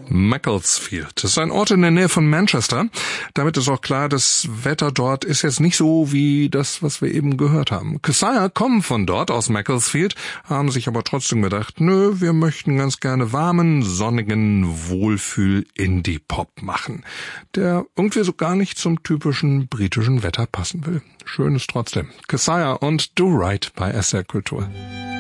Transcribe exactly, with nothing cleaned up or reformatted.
Macclesfield. Das ist ein Ort in der Nähe von Manchester. Damit ist auch klar, das Wetter dort ist jetzt nicht so wie das, was wir eben gehört haben. Kessiah kommen von dort, aus Macclesfield, haben sich aber trotzdem gedacht, nö, wir möchten ganz gerne warmen, sonnigen Wohlfühl-Indie-Pop machen, der irgendwie so gar nicht zum typischen britischen Wetter passen will. Schön ist trotzdem. Kessiah und Do Right bei S R Kultur.